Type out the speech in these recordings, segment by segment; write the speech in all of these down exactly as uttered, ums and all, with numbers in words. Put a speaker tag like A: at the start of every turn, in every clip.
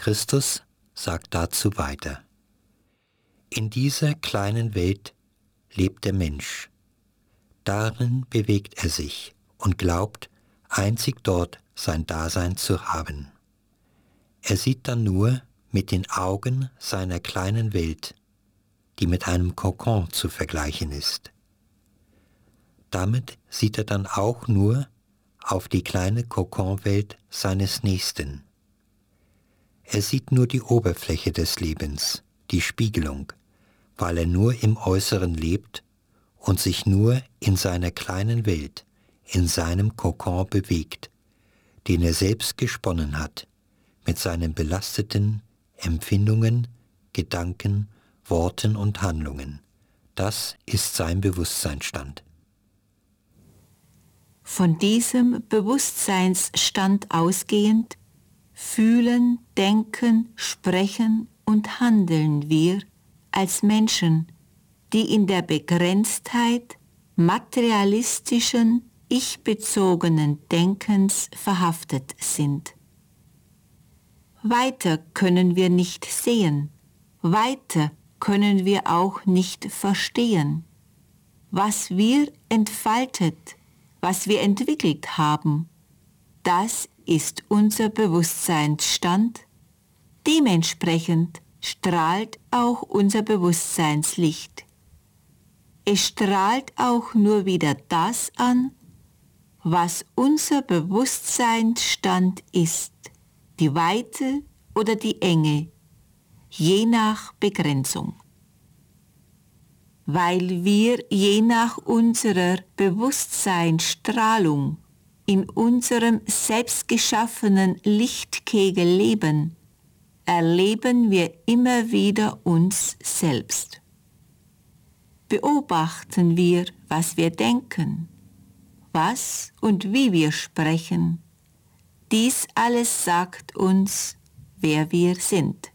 A: Christus sagt dazu weiter: In dieser kleinen Welt lebt der Mensch. Darin bewegt er sich und glaubt, einzig dort sein Dasein zu haben. Er sieht dann nur mit den Augen seiner kleinen Welt, die mit einem Kokon zu vergleichen ist. Damit sieht er dann auch nur auf die kleine Kokonwelt seines Nächsten. Er sieht nur die Oberfläche des Lebens, die Spiegelung, weil er nur im Äußeren lebt und sich nur in seiner kleinen Welt, in seinem Kokon bewegt, den er selbst gesponnen hat, mit seinen belasteten Empfindungen, Gedanken, Worten und Handlungen. Das ist sein Bewusstseinsstand.
B: Von diesem Bewusstseinsstand ausgehend fühlen, denken, sprechen und handeln wir als Menschen, die in der Begrenztheit materialistischen, ich-bezogenen Denkens verhaftet sind. Weiter können wir nicht sehen, weiter können wir auch nicht verstehen. Was wir entfaltet, was wir entwickelt haben, das ist unser Bewusstseinsstand. Dementsprechend strahlt auch unser Bewusstseinslicht. Es strahlt auch nur wieder das an, was unser Bewusstseinsstand ist, die Weite oder die Enge, je nach Begrenzung. Weil wir je nach unserer Bewusstseinsstrahlung in unserem selbstgeschaffenen Lichtkegel leben, erleben wir immer wieder uns selbst. Beobachten wir, was wir denken, was und wie wir sprechen. Dies alles sagt uns, wer wir sind.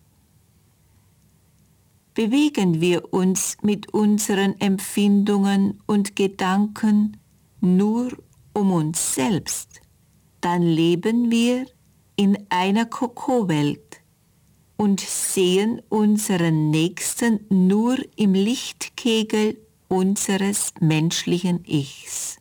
B: Bewegen wir uns mit unseren Empfindungen und Gedanken nur um uns selbst, dann leben wir in einer Kokowelt und sehen unseren Nächsten nur im Lichtkegel unseres menschlichen Ichs.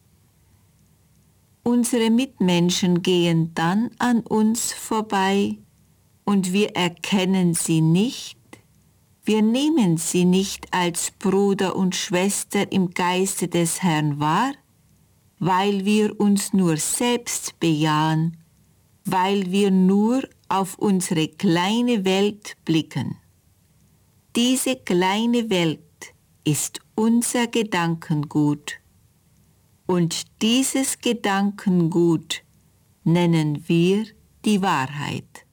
B: Unsere Mitmenschen gehen dann an uns vorbei und wir erkennen sie nicht, wir nehmen sie nicht als Bruder und Schwester im Geiste des Herrn wahr, weil wir uns nur selbst bejahen, weil wir nur auf unsere kleine Welt blicken. Diese kleine Welt ist unser Gedankengut und dieses Gedankengut nennen wir die Wahrheit.